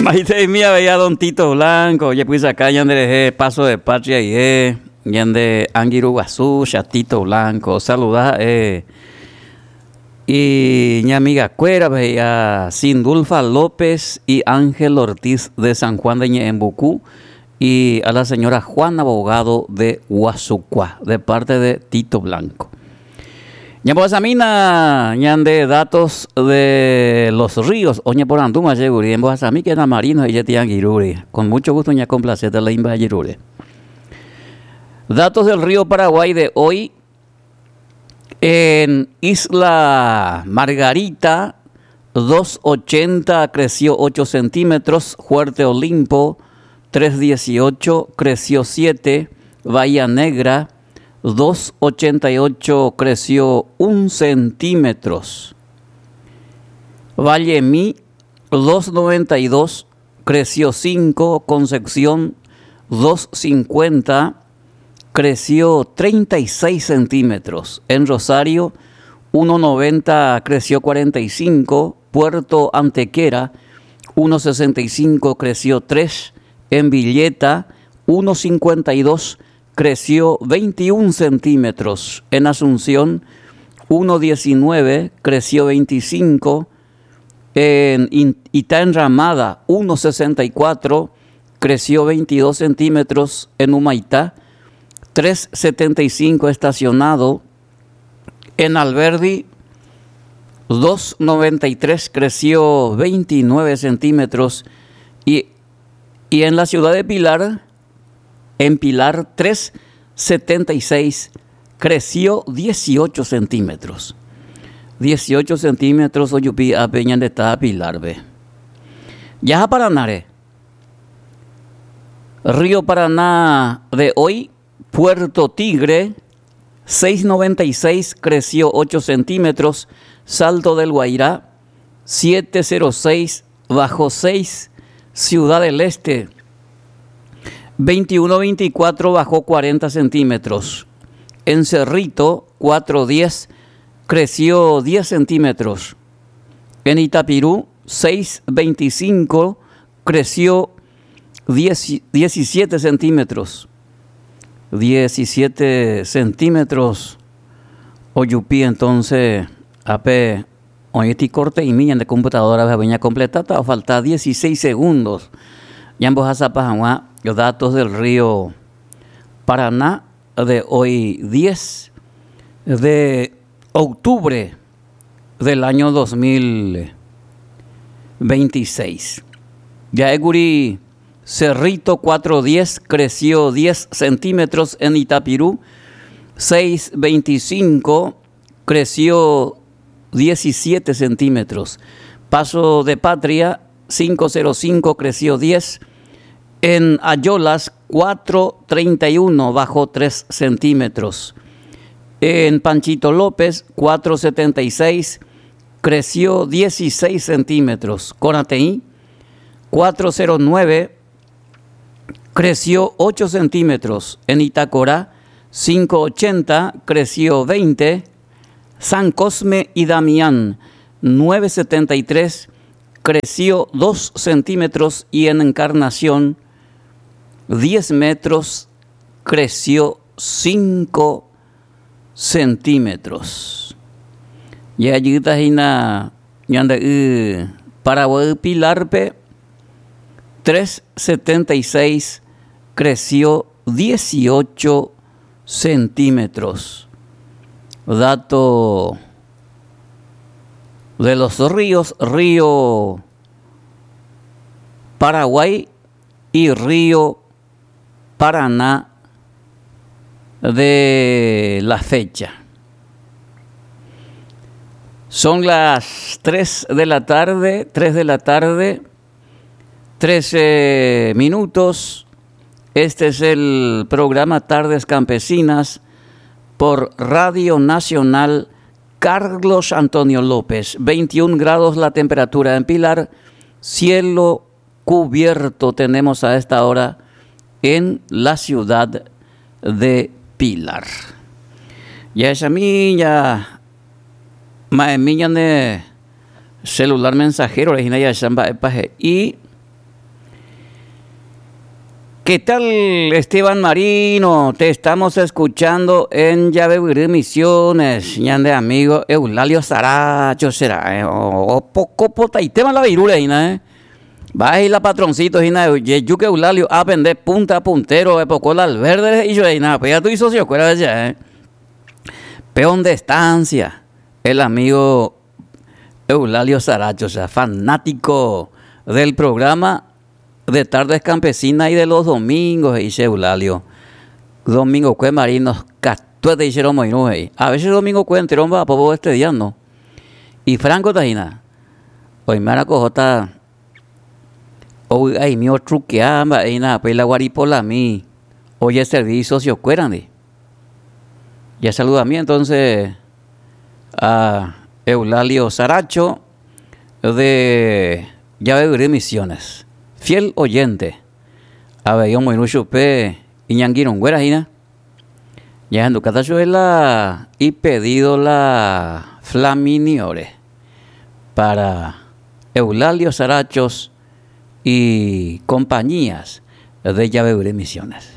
Maite mía veía Don Tito Blanco, ya pues acá ya de Paso de Patria y ya de Anguiruguazú, Tito Blanco, saluda y mi amiga Cuera veía Sindulfa López y Ángel Ortiz de San Juan de Ñeembucú y a la señora Juana Abogado de Huazucua, de parte de Tito Blanco. Ya pues a mí ya de datos de los ríos, oña por anduma yeguri, en pues a mí que era marino y ya tian giruri. Con mucho gusto ya complacete la imba giruri. Datos del río Paraguay de hoy. En Isla Margarita, 280 creció 8 centímetros, Fuerte Olimpo, 318 creció 7, Bahía Negra, 288 creció 1 centímetros. Valle Mi, 292 creció 5, Concepción, 250 creció 36 centímetros. En Rosario, 190 creció 45. Puerto Antequera, 165 creció 3. En Villeta, 152 creció 21 centímetros. En Asunción, 119 creció 25. En Itá Enramada, 164 creció 22 centímetros. En Humaitá, 375 estacionado. En Alberdi, 293 creció 29 centímetros. Y en la ciudad de Pilar, en Pilar, 376 creció 18 centímetros. 18 centímetros, oyupi a Peña de Pilar, ve. Ya Paranare. Río Paraná de hoy, Puerto Tigre, 696 creció 8 centímetros. Salto del Guairá, 706 bajó 6. Ciudad del Este, 2124 bajó 40 centímetros. En Cerrito, 410 creció 10 centímetros. En Itapirú, 625 creció 17 centímetros. 17 centímetros. Oyupí, entonces, AP, oye, corte y miña de computadora, veña completada, falta 16 segundos. Ya en Bojazapajaguá, los datos del río Paraná de hoy, 10 de octubre del año 2026. Ya Eguri Cerrito, 410 creció 10 centímetros. En Itapirú, 625 creció 17 centímetros. Paso de Patria, 505 creció 10. En Ayolas, 431 bajó 3 centímetros. En Panchito López, 476 creció 16 centímetros. Conateí, 409 creció 8 centímetros. En Itacorá, 580 creció 20. San Cosme y Damián, 973 creció 2 centímetros. Y en Encarnación, 10 metros creció 5 centímetros. Y allí está Paraguay Pilarpe, 376 creció 18 centímetros. Dato de los ríos, río Paraguay y río Paraná de la fecha. Son las 3 de la tarde, 13 minutos. Este es el programa Tardes Campesinas por Radio Nacional Carlos Antonio López. 21 grados la temperatura en Pilar. Cielo cubierto tenemos a esta hora en la ciudad de Pilar. Ya esa miña, miña de celular mensajero, y ¿Qué tal, Esteban Marino? Te estamos escuchando en Yabebirí Misiones, ñande amigo Eulalio Saracho será, o poco pota y tema la virule, va a ir la patroncito, yo que Eulalio a vender punta puntero, poco al verde, y yo, pues ya tú y socio, cuera ya, peón de estancia, el amigo Eulalio Saracho, o sea, fanático del programa de Tardes Campesinas y de los domingos, dice Eulalio. Domingo que marinos, catuete hicieron moino, a veces domingo que enterón va a poco este día, no. Y Franco Tajina, hoy me aracojota, hoy hay mío truqueamba, nada, pues la guaripola a mí, hoy es servicio socio cuerandi. Ya saluda a mí entonces a Eulalio Saracho de Yabebirí Misiones. Fiel oyente, a ver, yo muy chupe y ñanguiron güera, hina. Ya en tu catachuela y pedido la flaminiore para Eulalio Sarachos y compañías de Yabebirí Misiones.